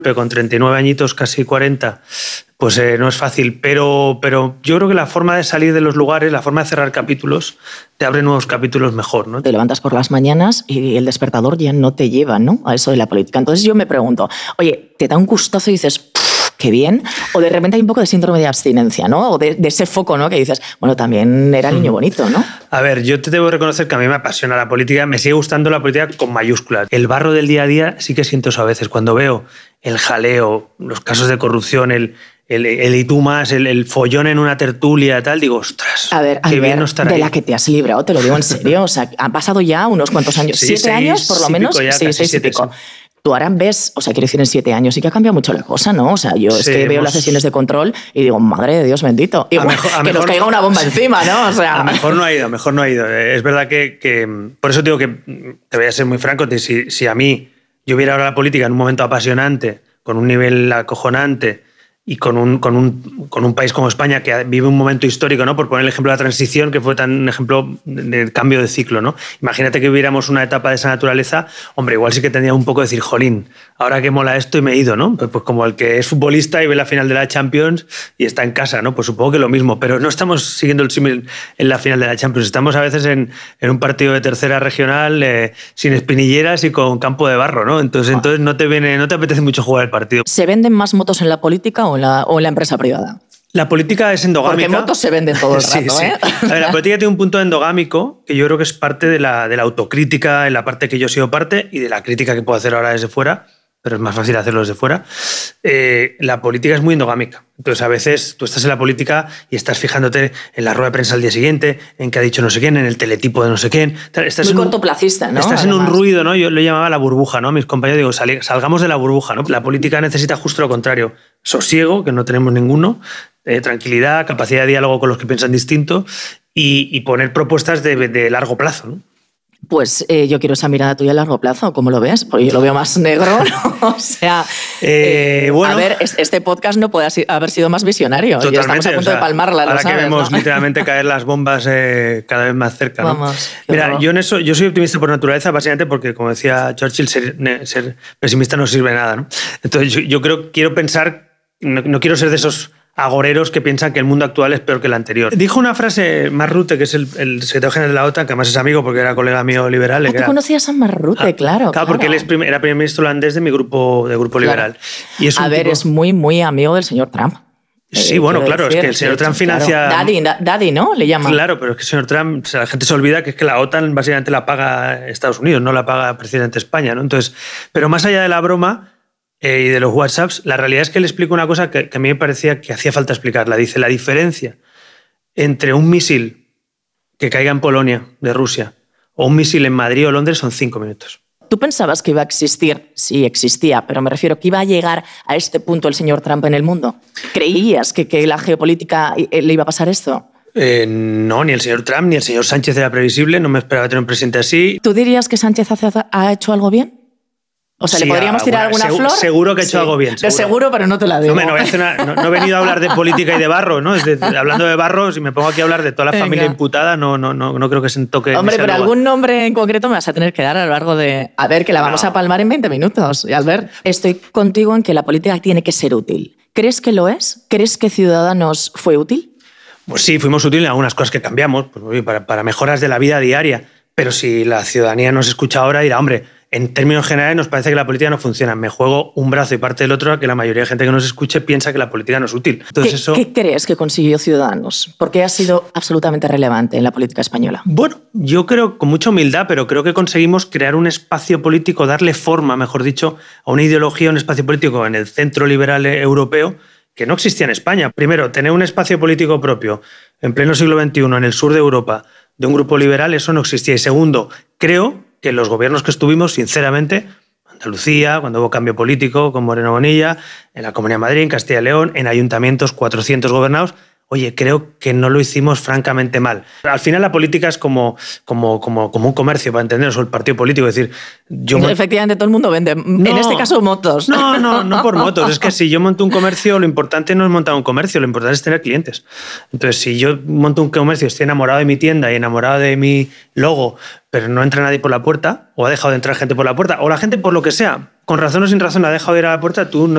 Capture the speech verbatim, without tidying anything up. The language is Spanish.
Pero con treinta y nueve añitos, casi cuarenta, pues eh, no es fácil. Pero, pero yo creo que la forma de salir de los lugares, la forma de cerrar capítulos, te abre nuevos capítulos mejor, ¿no? Te levantas por las mañanas y el despertador ya no te lleva, ¿no?, a eso de la política. Entonces yo me pregunto, oye, ¿te da un gustazo y dices, qué bien? O de repente hay un poco de síndrome de abstinencia, ¿no? O de, de ese foco, ¿no?, que dices, bueno, también era niño bonito, ¿no? A ver, yo te debo reconocer que a mí me apasiona la política, me sigue gustando la política con mayúsculas. El barro del día a día sí que siento eso a veces. Cuando veo el jaleo, los casos de corrupción, el, el, el y tú más, el, el follón en una tertulia, tal, digo, ostras, a ver, qué a bien ver, no estar de ahí. la que te has librado, te lo digo en serio. O sea, han pasado ya unos cuantos años, Sí, siete seis, años por lo sí, menos, pico ya, sí, casi seis siete, y pico. sí. Tú ahora ves, o sea, quiero decir, en siete años sí que ha cambiado mucho la cosa, ¿no? O sea, yo es Sí, que veo hemos... las sesiones de control y digo, madre de Dios bendito. Igual, a mejor, a que mejor, nos caiga una bomba encima, ¿no? O sea... A mejor no ha ido, a mejor no ha ido. Es verdad que, que por eso digo que, te voy a ser muy franco, si, si a mí yo hubiera ahora la política en un momento apasionante, con un nivel acojonante y con un, con un, con un país como España que vive un momento histórico, ¿no? Por poner el ejemplo de la transición, que fue tan un ejemplo de cambio de ciclo, ¿no? Imagínate que viviéramos una etapa de esa naturaleza, hombre, igual sí que tendría un poco de decir, jolín, ahora que mola esto y me he ido, ¿no? Pues, pues como el que es futbolista y ve la final de la Champions y está en casa, ¿no? Pues supongo que lo mismo, pero no estamos siguiendo el símil en la final de la Champions, estamos a veces en, en un partido de tercera regional eh, sin espinilleras y con campo de barro, ¿no? Entonces, entonces no te viene, no te apetece mucho jugar el partido. ¿Se venden más motos en la política o en la, o en la empresa privada? La política es endogámica. Porque motos se venden todo el rato, sí, sí. ¿eh? A ver, la política tiene un punto endogámico que yo creo que es parte de la, de la autocrítica, en la parte que yo he sido parte y de la crítica que puedo hacer ahora desde fuera, pero es más fácil hacerlo desde fuera. Eh, la política es muy endogámica. Entonces, a veces tú estás en la política y estás fijándote en la rueda de prensa al día siguiente, en qué ha dicho no sé quién, en el teletipo de no sé quién. Estás muy en cortoplacista, ¿no? Estás Además. en un ruido, ¿no? Yo lo llamaba la burbuja, ¿no? A mis compañeros digo, sal, salgamos de la burbuja, ¿no? La política necesita justo lo contrario. Sosiego, que no tenemos ninguno, eh, tranquilidad, capacidad de diálogo con los que piensan distinto y, y poner propuestas de, de largo plazo, ¿no? Pues eh, yo quiero esa mirada tuya a largo plazo, ¿cómo lo ves? Porque yo lo veo más negro, ¿no? O sea, eh, eh, bueno, a ver, este podcast no puede haber sido más visionario. Totalmente, y estamos a punto o sea, de palmarla, ahora lo sabes, que vemos ¿no? literalmente caer las bombas eh, cada vez más cerca, ¿no? Vamos, Mira, yo en eso, yo soy optimista por naturaleza, básicamente porque, como decía Churchill, ser, ser pesimista no sirve de nada, ¿no? Entonces yo, yo creo, quiero pensar, no, no quiero ser de esos agoreros que piensan que el mundo actual es peor que el anterior. Dijo una frase Mark Rutte, que es el, el secretario general de la OTAN, que además es amigo porque era colega mío liberal. Ah, que ¿tú era... conocías a Mark Rutte? Ah, claro, claro. claro. Porque él es primer, era primer ministro holandés de mi grupo, de grupo Claro. liberal. Y es un a ver, tipo... es muy, muy amigo del señor Trump. Sí, Eh, bueno, quiero claro, decir, es que el señor sí, Trump sí, financia... Claro. Daddy, da, daddy, ¿no? Le llaman. Claro, pero es que el señor Trump, o sea, la gente se olvida que es que la OTAN básicamente la paga Estados Unidos, no la paga precisamente España, ¿no? Entonces, pero más allá de la broma eh, y de los WhatsApps, la realidad es que él explica una cosa que, que a mí me parecía que hacía falta explicarla. Dice, la diferencia entre un misil que caiga en Polonia, de Rusia, o un misil en Madrid o Londres son cinco minutos. ¿Tú pensabas que iba a existir? Sí, existía, pero me refiero que iba a llegar a este punto el señor Trump en el mundo. ¿Creías que, que la geopolítica le iba a pasar esto? Eh, no, ni el señor Trump ni el señor Sánchez era previsible, no me esperaba tener un presidente así. ¿Tú dirías que Sánchez hace, ha hecho algo bien? O sea, Sí, ¿le podríamos tirar alguna, alguna segu, flor? Seguro que ha hecho sí. algo bien. Seguro. seguro, pero no te la digo. No, no, voy a hacer una, no, no he venido a hablar de política y de barro, ¿no? Es de, hablando de barro, si me pongo aquí a hablar de toda la Venga. familia imputada, no, no, no, no creo que se toque. Hombre, pero lugar. Algún nombre en concreto me vas a tener que dar a lo largo de... A ver, que la vamos no. a palmar en veinte minutos. Y Albert, estoy contigo en que la política tiene que ser útil. ¿Crees que lo es? ¿Crees que Ciudadanos fue útil? Pues sí, fuimos útiles en algunas cosas que cambiamos, pues, para, para mejoras de la vida diaria. Pero si la ciudadanía nos escucha ahora, dirá, hombre, en términos generales nos parece que la política no funciona. Me juego un brazo y parte del otro a que la mayoría de gente que nos escuche piensa que la política no es útil. Entonces, ¿Qué, eso... ¿Qué crees que consiguió Ciudadanos? ¿Por qué ha sido absolutamente relevante en la política española? Bueno, yo creo, con mucha humildad, pero creo que conseguimos crear un espacio político, darle forma, mejor dicho, a una ideología, un espacio político en el centro liberal europeo que no existía en España. Primero, tener un espacio político propio en pleno siglo veintiuno en el sur de Europa de un grupo liberal, eso no existía. Y segundo, creo que los gobiernos que estuvimos, sinceramente, Andalucía, cuando hubo cambio político con Moreno Bonilla, en la Comunidad de Madrid, en Castilla y León, en ayuntamientos, cuatrocientos gobernados, oye, creo que no lo hicimos francamente mal. Al final la política es como, como, como, como un comercio, para entendernos, o el partido político. Es decir, yo... Efectivamente, todo el mundo vende. No, en este caso, motos. No, no, no por motos. Es que si yo monto un comercio, lo importante no es montar un comercio, lo importante es tener clientes. Entonces, si yo monto un comercio, estoy enamorado de mi tienda y enamorado de mi logo, pero no entra nadie por la puerta, o ha dejado de entrar gente por la puerta, o la gente por lo que sea, con razón o sin razón, ha dejado de ir a la puerta, tú no